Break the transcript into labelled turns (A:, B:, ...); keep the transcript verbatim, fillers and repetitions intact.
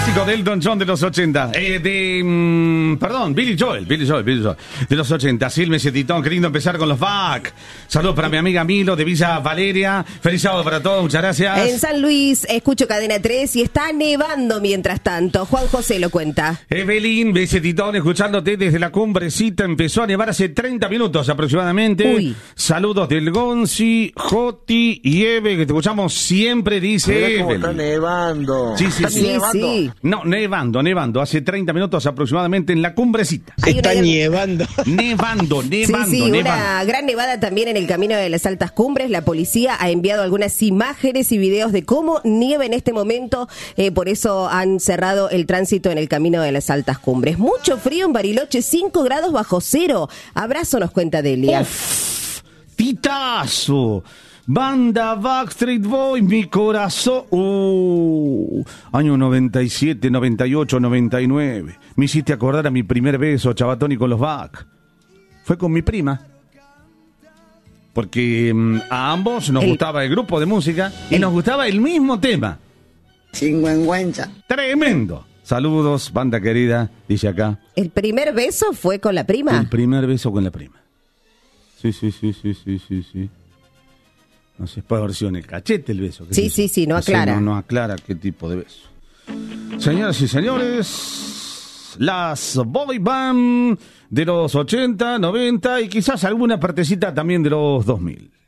A: De Elton John de los ochenta, eh, de, mm, perdón, Billy Joel, Billy Joel, Billy Joel, de los ochenta, Silmes y Titón, qué lindo empezar con los Back. Saludos para mi amiga Milo de Villa Valeria, feliz sábado para todos, muchas gracias.
B: En San Luis, escucho Cadena tres y está nevando mientras tanto, Juan José lo cuenta.
A: Evelyn, dice Titón, escuchándote desde la cumbrecita, empezó a nevar hace treinta minutos aproximadamente.
B: Uy.
A: Saludos del Gonzi, Joti y Eve, que te escuchamos siempre, dice
C: Mira cómo
A: Evelyn.
C: está nevando.
A: Sí, sí,
C: Está
A: sí.
C: nevando.
B: Sí.
A: No, nevando, nevando, hace treinta minutos aproximadamente en la cumbrecita.
B: Hay
D: Está
B: una-
D: nevando.
A: Nevando, nevando,
B: Sí, sí,
A: nevando.
B: una gran nevada también en el camino de las altas cumbres. La policía ha enviado algunas imágenes y videos de cómo nieva en este momento. Eh, por eso han cerrado el tránsito en el camino de las altas cumbres. Mucho frío en Bariloche, cinco grados bajo cero. Abrazo, nos cuenta Delia.
A: Uf, titazo. Banda Backstreet Boys, mi corazón. Uh, año noventa y siete, noventa y ocho, noventa y nueve. Me hiciste acordar a mi primer beso, Chabatón, y con los Back. Fue con mi prima. Porque mm, a ambos nos
B: El-
A: gustaba el grupo de música y
B: el-
A: nos gustaba el mismo tema.
C: Chingüengüencha.
A: Tremendo. Saludos, banda querida, dice acá.
B: El primer beso fue con la prima.
A: El primer beso con la prima. Sí, sí, sí, sí, sí, sí, sí. No sé, puede haber sido en el cachete el beso. ¿qué
B: Sí,
A: sé
B: sí,
A: yo?
B: sí, no
A: sé,
B: aclara.
A: No, no aclara qué tipo de beso. Señoras y señores, las boy band de los ochenta, noventa y quizás alguna partecita también de los dos mil.